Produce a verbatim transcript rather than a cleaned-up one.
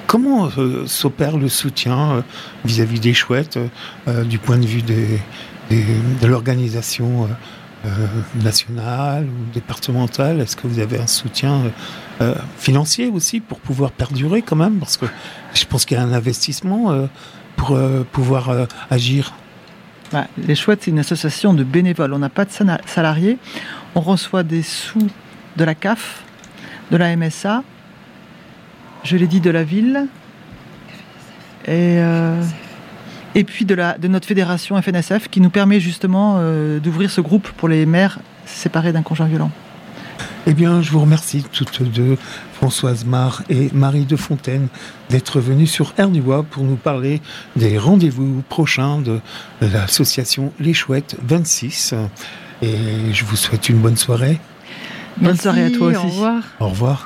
Comment euh, s'opère le soutien euh, vis-à-vis des chouettes euh, du point de vue des, des, de l'organisation euh, euh, nationale ou départementale? Est-ce que vous avez un soutien euh, financier aussi pour pouvoir perdurer quand même? Parce que je pense qu'il y a un investissement euh, pour euh, pouvoir euh, agir. Bah, les Chouettes, c'est une association de bénévoles. On n'a pas de salariés. On reçoit des sous de la C A F, de la M S A, je l'ai dit, de la ville, et, euh, et puis de, la, de notre fédération F N S F qui nous permet justement euh, d'ouvrir ce groupe pour les mères séparées d'un conjoint violent. Eh bien, je vous remercie toutes deux, Françoise Marre et Marie de Fontaine, d'être venues sur Air du Bois pour nous parler des rendez-vous prochains de l'association Les Chouettes vingt-six. Et je vous souhaite une bonne soirée. Bonne Merci, soirée à toi aussi. Au revoir. Au revoir.